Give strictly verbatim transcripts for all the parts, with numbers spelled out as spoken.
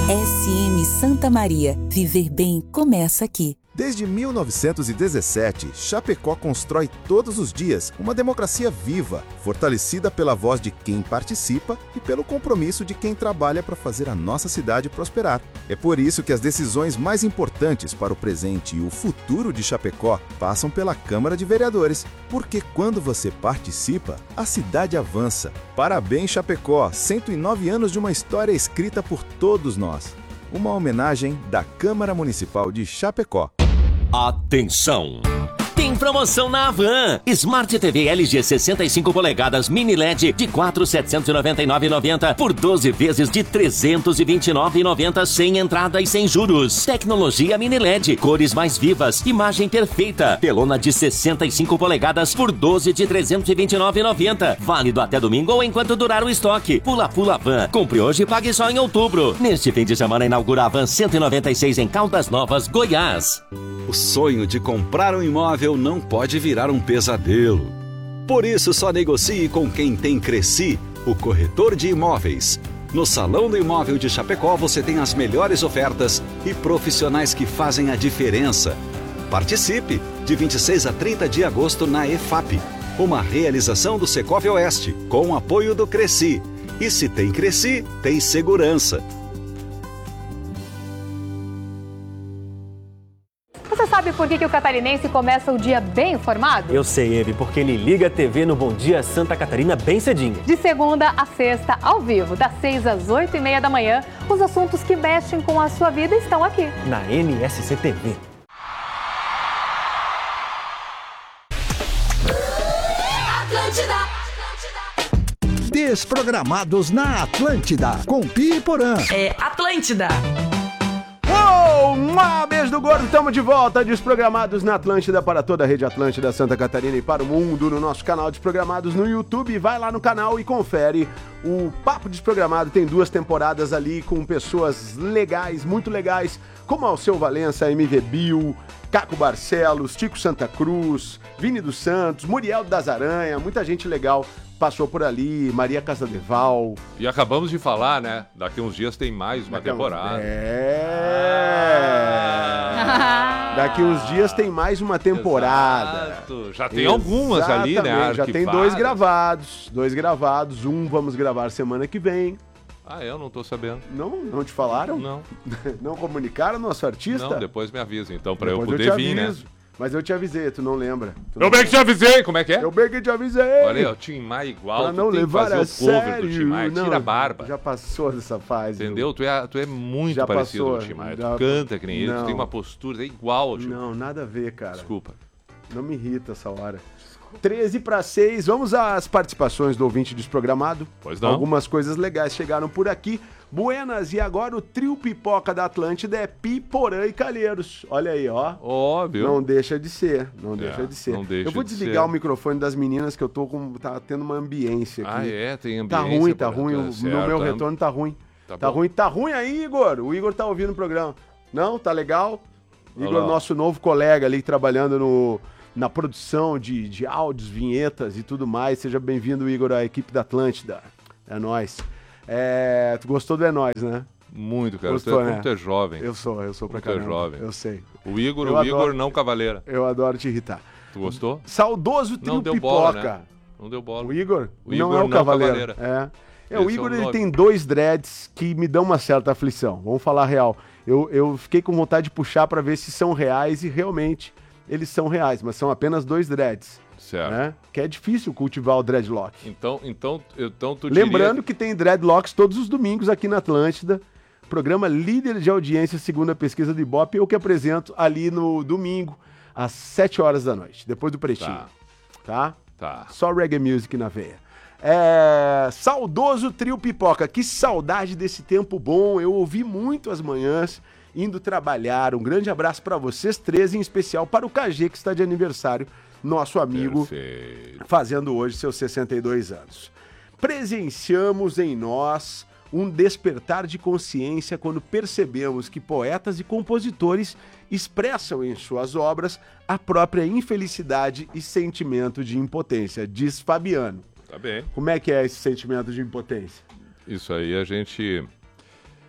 S M Santa Maria. Viver bem começa aqui. Desde mil novecentos e dezessete, Chapecó constrói todos os dias uma democracia viva, fortalecida pela voz de quem participa e pelo compromisso de quem trabalha para fazer a nossa cidade prosperar. É por isso que as decisões mais importantes para o presente e o futuro de Chapecó passam pela Câmara de Vereadores, porque quando você participa, a cidade avança. Parabéns, Chapecó! cento e nove anos de uma história escrita por todos nós. Uma homenagem da Câmara Municipal de Chapecó. Atenção! Tem promoção na Havan. Smart T V L G sessenta e cinco polegadas Mini L E D de quatro mil setecentos e noventa e nove reais e noventa centavos por doze vezes de trezentos e vinte e nove reais e noventa centavos sem entrada e sem juros. Tecnologia Mini L E D, cores mais vivas, imagem perfeita. Telona de sessenta e cinco polegadas por doze de trezentos e vinte e nove reais e noventa centavos. Válido até domingo ou enquanto durar o estoque. Pula Pula Havan. Compre hoje e pague só em outubro. Neste fim de semana inaugura a Havan cento e noventa e seis em Caldas Novas, Goiás. O sonho de comprar um imóvel não pode virar um pesadelo. Por isso, só negocie com quem tem Cresci, o corretor de imóveis. No Salão do Imóvel de Chapecó você tem as melhores ofertas e profissionais que fazem a diferença. Participe de vinte e seis a trinta de agosto na E F A P, uma realização do Secov Oeste, com o apoio do Cresci. E se tem Cresci, tem segurança. Você sabe por que, que o catarinense começa o dia bem informado? Eu sei, Eve, porque ele liga a T V no Bom Dia Santa Catarina bem cedinho. De segunda a sexta, ao vivo, das seis às oito e meia da manhã, os assuntos que mexem com a sua vida estão aqui. Na N S C T V. Desprogramados na Atlântida, com Pi e Porã. É Atlântida. Um beijo do gordo, estamos de volta, Desprogramados na Atlântida, para toda a rede Atlântida Santa Catarina e para o mundo, no nosso canal Desprogramados no YouTube. Vai lá no canal e confere o Papo Desprogramado, tem duas temporadas ali com pessoas legais, muito legais, como Alceu Valença, M V Bill, Caco Barcelos, Tico Santa Cruz, Vini dos Santos, Muriel das Aranha, muita gente legal passou por ali, Maria Casadeval. E acabamos de falar, né? Daqui uns dias tem mais uma Daqui temporada. É. Ah. Daqui uns dias tem mais uma temporada. Exato. Já tem Exatamente. algumas ali, né? Já tem dois gravados. Dois gravados. Um vamos gravar semana que vem. Ah, eu não tô sabendo. Não? Não te falaram? Não. Não comunicaram nosso artista? Não, depois me avisa, então, pra depois eu poder eu vir, né? Mas eu te avisei, tu não lembra. Tu eu não bem que te avisei, como é que é? Eu bem que te avisei. Olha aí, o Tim Maia igual, pra tu não tem levar que fazer a o cover sério. do Tim Maia, tira a barba. Já passou dessa fase. Entendeu? Tu é, tu é muito já parecido passou, com o Tim Maia, já... tu canta que nem ele, não. tu tem uma postura, é igual ao Tim Não, nada a ver, cara. Desculpa. Não me irrita essa hora. treze para seis, vamos às participações do ouvinte desprogramado. Pois não. Algumas coisas legais chegaram por aqui. Buenas, e agora o trio pipoca da Atlântida é Pi, Porã e Calheiros. Olha aí, ó. Óbvio. Não deixa de ser, não é, deixa de ser. Não deixa eu vou de desligar ser. o microfone das meninas que eu tô com, tá tendo uma ambiência aqui. Ah, é? Tem ambiência. Tá ruim, tá pra... ruim, tá o, certo, no meu é. retorno tá ruim. Tá, tá ruim, tá ruim aí, Igor. O Igor tá ouvindo o programa. Não, tá legal? Igor, Olá. nosso novo colega ali trabalhando no... na produção de, de áudios, vinhetas e tudo mais. Seja bem-vindo, Igor, à equipe da Atlântida. É nóis. É, tu gostou do É Nóis, né? Muito, cara. Gostou, tu é, né? como tu é jovem. Eu sou, eu sou pra Como tu é caramba. jovem. Eu sei. O Igor, Eu o adoro- Igor não cavaleira. Eu adoro te irritar. Tu gostou? Saudoso trio Não deu pipoca. bola, né? Não deu bola. O Igor? O não Igor é o não cavaleiro. cavaleira. É. É, o Esse Igor é o ele nome. tem dois dreads que me dão uma certa aflição. Vamos falar a real. Eu, eu fiquei com vontade de puxar pra ver se são reais e realmente eles são reais, mas são apenas dois dreads. Certo. Né? Que é difícil cultivar o dreadlock. Então, então, então tu Lembrando diria... que tem dreadlocks todos os domingos aqui na Atlântida. Programa líder de audiência segundo a pesquisa do Ibope, eu que apresento ali no domingo, às sete horas da noite, depois do Pretinho. Tá? Tá. Só reggae music na veia. É... Saudoso trio pipoca, que saudade desse tempo bom, eu ouvi muito as manhãs, indo trabalhar. Um grande abraço para vocês três, em especial para o K G, que está de aniversário, nosso amigo, Perfeito. fazendo hoje seus sessenta e dois anos. Presenciamos em nós um despertar de consciência quando percebemos que poetas e compositores expressam em suas obras a própria infelicidade e sentimento de impotência, diz Fabiano. Tá bem. Como é que é esse sentimento de impotência? Isso aí a gente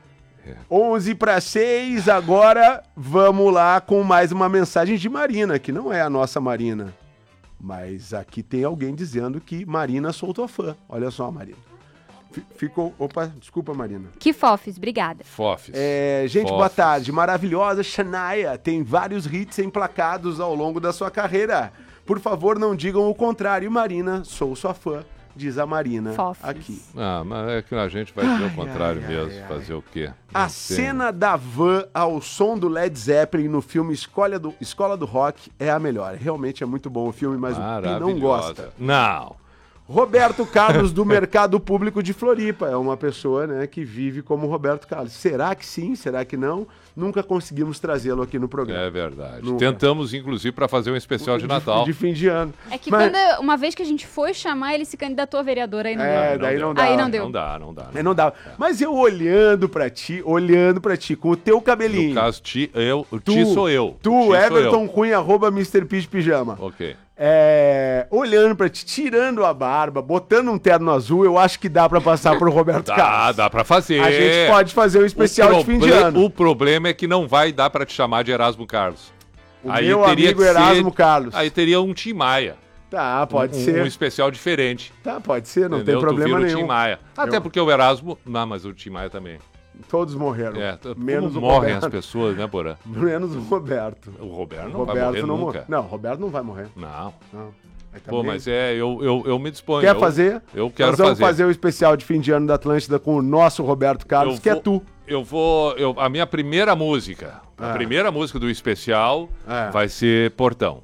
onze para seis, agora vamos lá com mais uma mensagem de Marina, que não é a nossa Marina. Mas aqui tem alguém dizendo que Marina soltou fã. Olha só, Marina. Ficou... Opa, desculpa, Marina. Que fofes, obrigada. Fofes. É, gente, Fofes. boa tarde. Maravilhosa Shania tem vários hits emplacados ao longo da sua carreira. Por favor, não digam o contrário. Marina, sou sua fã, diz a Marina Fofes. aqui. Ah, mas é que a gente vai dizer Ai, o contrário ai, mesmo. ai, ai. Fazer o quê? A Não tem. cena da van ao som do Led Zeppelin no filme Escola do, Escola do Rock é a melhor. Realmente é muito bom o filme, mas o Pi não Maravilhosa. gosta. Não. Roberto Carlos, do Mercado Público de Floripa. É uma pessoa, né, que vive como Roberto Carlos. Será que sim? Será que não? Nunca conseguimos trazê-lo aqui no programa. É verdade. Nunca. Tentamos, inclusive, para fazer um especial de Natal. De fim de ano. É que Mas- quando, uma vez que a gente foi chamar, ele se candidatou a vereador, aí não É, deu. daí deu. não dá. Aí não deu. Não dá, não dá. Aí não dá. Mas eu olhando pra ti, olhando pra ti, com o teu cabelinho. No caso, ti, eu, o Tu, ti sou eu. Tu, Ti sou Everton eu. Cunha, arroba mister P de Pijama. Ok. É, olhando pra ti, tirando a barba, botando um terno azul, eu acho que dá pra passar pro Roberto Dá, Carlos. dá pra fazer. A gente pode fazer um especial o de fim de proble- ano. O problema é que não vai dar pra te chamar de Erasmo Carlos. O meu amigo que Erasmo Carlos. Aí teria um Tim Maia. Tá, pode um, ser. Um especial diferente. Tá, pode ser, não entendeu? tem problema tu vira nenhum. O Tim Maia. Até Eu- porque o Erasmo... Não, mas o Tim Maia também. Todos morreram. É, t- menos como o morrem Roberto. as pessoas, né, Porã? Menos o Roberto. O Roberto não Roberto vai morrer não nunca. morre. Não, o Roberto não vai morrer. Não. Não. Aí Pô, também- mas é, eu, eu, eu me disponho. Quer eu, fazer? Eu quero Nós vamos fazer. fazer o especial de fim de ano da Atlântida com o nosso Roberto Carlos, Eu que é vou- tu. Eu vou... Eu, a minha primeira música, a Ah. primeira música do especial É. vai ser Portão.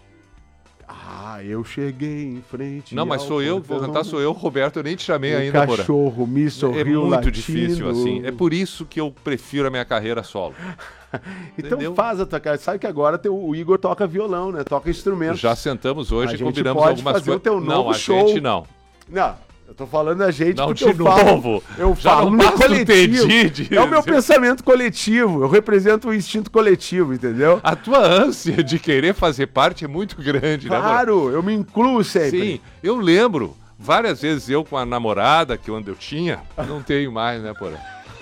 Ah, eu cheguei em frente. Não, mas ao sou eu que vou portão. cantar, sou eu, Roberto, eu nem te chamei O ainda, Porã. cachorro me É sorriu muito latindo. difícil, assim. É por isso que eu prefiro a minha carreira solo. Então entendeu? faz a tua cara. Sabe que agora teu, o Igor toca violão, né? Toca instrumento. Já sentamos A hoje e gente combinamos pode algumas fazer o coisas. teu Não, novo a show. gente não. Não, eu tô falando a gente Não, porque de eu falo, novo. eu Já falo não no basta o coletivo. Teddy É o meu dizer- pensamento coletivo. Eu represento o instinto coletivo, entendeu? A tua ânsia de querer fazer parte é muito grande, né, Porã? Claro, eu me incluo sempre. Sim, eu lembro várias vezes eu com a namorada, que quando eu tinha, não tenho mais, né, Porã?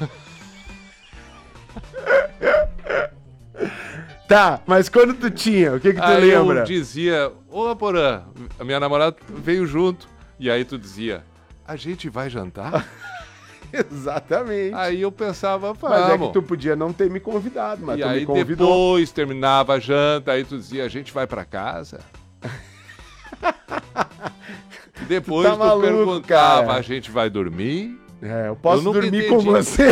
Tá, mas quando tu tinha, o que que tu Aí lembra? eu dizia, ô Porã, a minha namorada veio junto. E aí tu dizia, a gente vai jantar? Exatamente. Aí eu pensava, Mas é que vamos. tu podia não ter me convidado, mas E tu aí me convidou. depois terminava a janta, aí tu dizia, a gente vai pra casa? Depois tá tu, maluco, perguntava, cara. a gente vai dormir? É, eu posso Eu nunca dormir entendi. com você.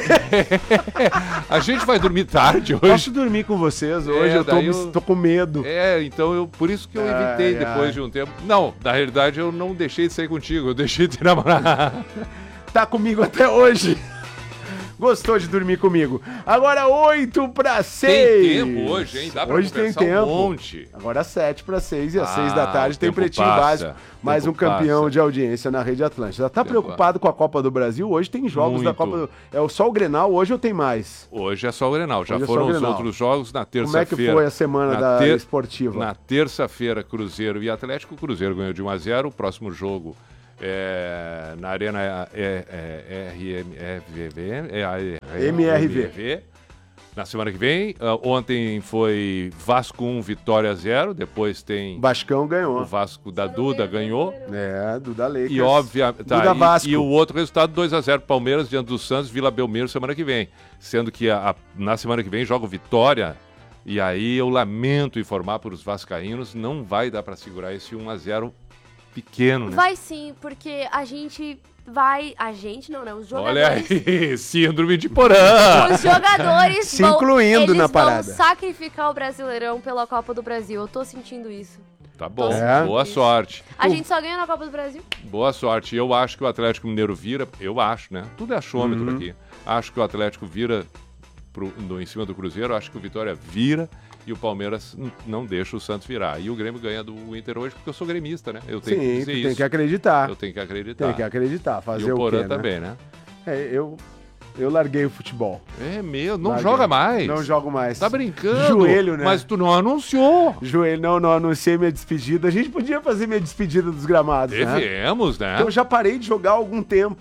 A gente vai dormir tarde hoje? Posso dormir com vocês hoje, É, eu, tô, daí me- eu- tô com medo. É, então eu, por isso que eu Ai, evitei depois ai. de um tempo. Não, na realidade eu não deixei de sair contigo, eu deixei de namorar. Tá comigo até hoje. Gostou de dormir comigo. Agora oito para seis. Tem tempo hoje, hein? Dá pra Hoje tem conversar tempo. um monte. Agora sete para seis e às Ah, seis da tarde o tem tempo Pretinho passa, Básico. o Mais um tempo campeão passa. de audiência na Rede Atlântida. Tá Tempo preocupado com a Copa do Brasil? Hoje tem jogos da Muito. Copa do... É o só o Grenal, hoje ou tem mais? Hoje é só o Grenal, já Hoje é só foram o os Grenal. outros jogos na Como é terça-feira. que foi a semana Na da ter- esportiva? Na terça-feira, Cruzeiro e Atlético. O Cruzeiro ganhou de um a zero. O próximo jogo é na Arena é, é, é, R M V V, é a- é- M R V. M R V. Na semana que vem. Ah, ontem foi Vasco um, Vitória zero. Depois tem Vascão ganhou. o Vasco da Duda, ganhou. É, Duda Lakers. E óbvio, tá, Duda e- Vasco. E, o outro resultado, dois a zero Palmeiras diante do Santos, Vila Belmiro semana que vem. Sendo que a- a- na semana que vem joga o Vitória. E aí eu lamento informar para os vascaínos, não vai dar para segurar esse um a zero pequeno, né? Vai sim, porque a gente vai... A gente não, né? Os jogadores... Olha aí, síndrome de Porã. Os jogadores Se vão, incluindo eles na vão parada. sacrificar o Brasileirão pela Copa do Brasil. Eu tô sentindo isso. Tá bom, É. boa sorte. A gente só ganha na Copa do Brasil. Boa sorte. Eu acho que o Atlético Mineiro vira, eu acho, né? Tudo é achômetro Uhum. aqui. Acho que o Atlético vira pro, no, em cima do Cruzeiro, acho que o Vitória vira e o Palmeiras n- não deixa o Santos virar. E o Grêmio ganha do Inter hoje porque eu sou gremista, né? Eu tenho que Sim, dizer tu isso. tem que acreditar. Eu tenho que acreditar. Tem que acreditar, fazer e o o Porã quê, né? também, né? É, eu, eu larguei o futebol. É meu, não Larguei. joga mais. Não jogo mais. Tá brincando. Joelho, né? Mas tu não anunciou. Joelho, não, não anunciei minha despedida. A gente podia fazer minha despedida dos gramados, né? Devemos, né? Eu já parei de jogar há algum tempo.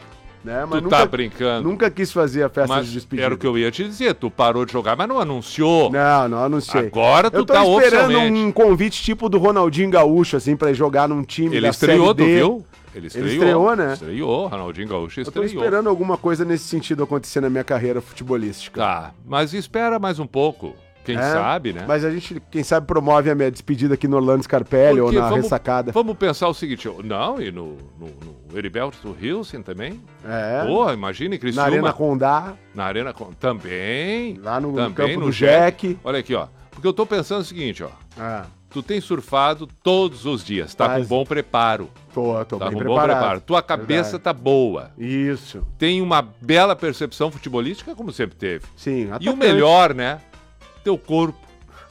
Né? Mas tu nunca, tá brincando. Nunca quis fazer a festa Mas de despedida. era o que eu ia te dizer. Tu parou de jogar, mas não anunciou. Não, não anunciei. Agora tu eu tô tá esperando oficialmente. um convite tipo do Ronaldinho Gaúcho, assim, pra jogar num time Ele da estreou, Série D. tu viu? Ele estreou. Ele estreou, né? Estreou, Ronaldinho Gaúcho Eu tô estreou. esperando alguma coisa nesse sentido acontecer na minha carreira futebolística. Tá, mas espera mais um pouco. Quem É, sabe, né? Mas a gente, quem sabe, promove a minha despedida aqui no Orlando Scarpelli Porque ou na vamos, ressacada. Vamos pensar o seguinte, não, e no, no, no Heriberto Hilsen também? É. Porra, imagine, Criciúma. Na Arena Condá. Na Arena Condá. Também. Lá no, também no campo no do Jack. Olha aqui, ó. Porque eu tô pensando o seguinte, ó. Ah. Tu tem surfado todos os dias, tá Mas- com bom preparo. Tô, tô Tá bem com bom preparado. preparo. Tua cabeça Verdade. tá boa. Isso. Tem uma bela percepção futebolística, como sempre teve. Sim, E o atacante. melhor, né? Teu corpo.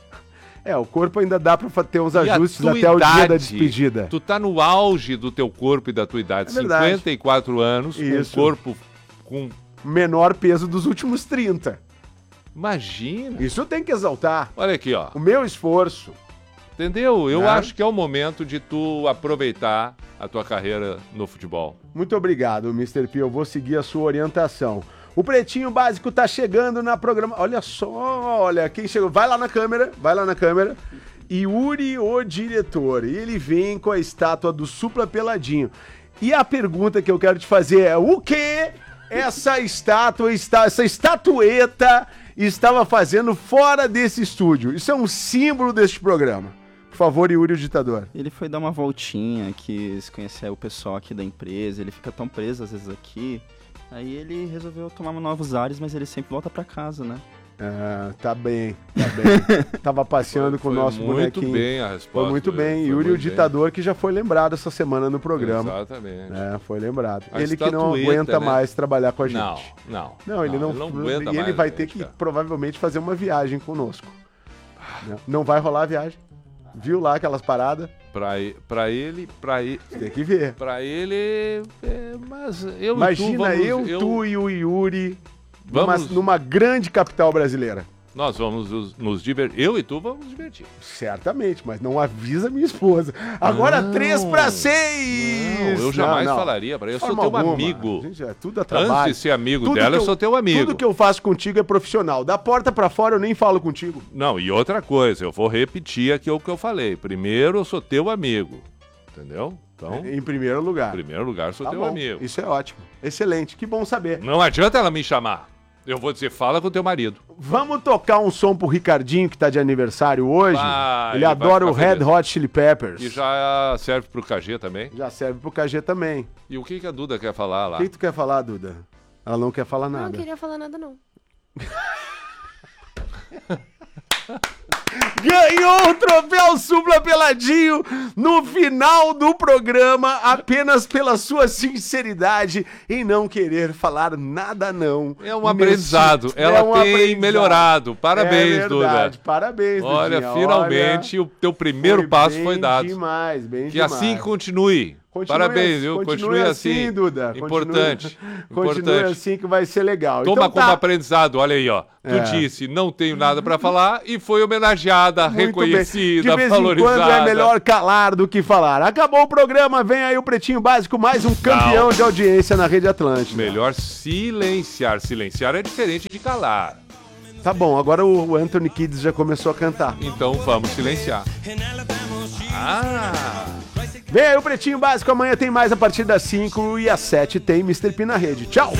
É, o corpo ainda dá pra fa- ter uns E a ajustes tua até o dia da idade. despedida. Tu tá no auge do teu corpo e da tua idade. É verdade. cinquenta e quatro anos, Isso. com um corpo com... Menor peso dos últimos trinta. Imagina. Isso tem que exaltar. Olha aqui, ó. O meu esforço. Entendeu? Eu Né? acho que é o momento de tu aproveitar a tua carreira no futebol. Muito obrigado, mister P. Eu vou seguir a sua orientação. O Pretinho Básico tá chegando na programa. Olha só, olha, quem chegou. Vai lá na câmera, vai lá na câmera. Yuri, o diretor. E ele vem com a estátua do Supla Peladinho. E a pergunta que eu quero te fazer é: o que essa estátua, está, essa estatueta estava fazendo fora desse estúdio? Isso é um símbolo deste programa. Por favor, Yuri, o ditador. Ele foi dar uma voltinha, quis conhecer o pessoal aqui da empresa, ele fica tão preso às vezes aqui. Aí ele resolveu tomar novos ares, mas ele sempre volta pra casa, né? Ah, tá bem, tá bem. Tava passeando Foi- com o foi nosso muito bonequinho. bem a resposta, Foi muito bem. foi Yuri, muito o ditador, que já foi lembrado essa semana no programa. Exatamente. É, foi lembrado. A Ele que não estatueta, aguenta né? mais trabalhar com a gente. Não, não. Não, ele não, ele não aguenta E ele mais, vai gente, ter que, cara. provavelmente, fazer uma viagem conosco. Não, não vai rolar a viagem. Viu lá aquelas paradas? Pra, e- pra ele, pra ele... Tem que ver. Pra ele... é, mas eu Imagina e tu vamos... eu, tu e o Yuri numa, Vamos- numa grande capital brasileira. Nós vamos nos, nos divertir. Eu e tu vamos nos divertir. Certamente, mas não avisa minha esposa. Agora Não. três para seis! Não, eu jamais falaria pra ele. Eu sou Forma teu alguma. amigo. Gente, é tudo a trabalho. Antes de ser amigo Tudo dela, que eu sou teu amigo. Tudo que eu faço contigo é profissional. Da porta pra fora eu nem falo contigo. Não, e outra coisa, eu vou repetir aqui o que eu falei. Primeiro, eu sou teu amigo. Entendeu? Então, Em primeiro lugar. em primeiro lugar, sou Tá teu bom. amigo. Isso é ótimo. Excelente. Que bom saber. Não adianta ela me chamar. Eu vou dizer, fala com teu marido. Vamos tocar um som pro Ricardinho, que tá de aniversário hoje. Vai, Ele ele vai adora o ficar Red feliz. Hot Chili Peppers. E já serve pro K G também. Já serve pro K G também. E o que, que a Duda quer falar lá? O que, que tu quer falar, Duda? Ela não quer falar Não, nada. não queria falar nada, não. Ganhou o troféu Supla Peladinho no final do programa, apenas pela sua sinceridade em não querer falar nada não. É um Nesse- aprendizado. Ela É um tem aprendizado. melhorado. Parabéns, é Duda. verdade. Parabéns, Olha, Dudinha. finalmente o teu primeiro Foi passo bem foi dado. demais, bem Que demais. assim continue. Continue Parabéns, assim, viu? continue Continue assim. Duda. Importante. Continue, continue Importante. assim que vai ser legal. Toma Então como tá. aprendizado, olha aí, ó. Tu É. disse, não tenho nada pra falar e foi homenageada, Muito bem. reconhecida, De vez valorizada. em quando é melhor calar do que falar. Acabou o programa, vem aí o Pretinho Básico, mais um campeão de audiência na Rede Atlântica. Melhor silenciar. Silenciar é diferente de calar. Tá bom, agora o Anthony Kids já começou a cantar. Então vamos silenciar. Ah! Vem aí o Pretinho Básico, amanhã tem mais a partir das cinco e às sete tem mister P na rede. Tchau!